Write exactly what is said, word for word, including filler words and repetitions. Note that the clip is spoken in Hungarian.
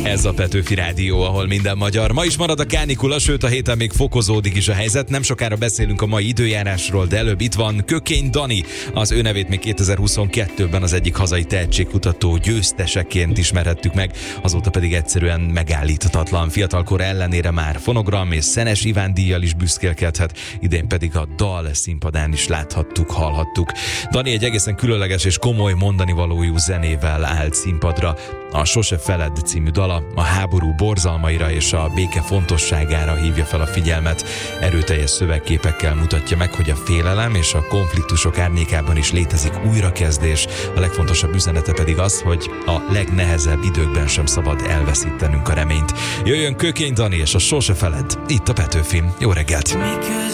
Ez a Petőfi Rádió, ahol minden magyar. Ma is marad a kánikula, sőt a héten még fokozódik is a helyzet. Nem sokára beszélünk a mai időjárásról, de előbb itt van Kökény Dani. Az ő nevét még kétezer-huszonkettőben az egyik hazai tehetségkutató győzteseként ismerhettük meg, azóta pedig egyszerűen megállíthatatlan. Fiatalkor ellenére már fonogram és Szenes Iván díjjal is büszkélkedhet, idén pedig a dal színpadán is láthattuk, hallhattuk. Dani egy egészen különleges és komoly mondanivalójú zenével állt színpadra. A Sose feledd című dala a háború borzalmaira és a béke fontosságára hívja fel a figyelmet. Erőteljes szövegképekkel mutatja meg, hogy a félelem és a konfliktusok árnyékában is létezik újrakezdés. A legfontosabb üzenete pedig az, hogy a legnehezebb időkben sem szabad elveszítenünk a reményt. Jöjjön Kökény Dani és a Sose feledd, itt a Petőfin. Jó reggelt!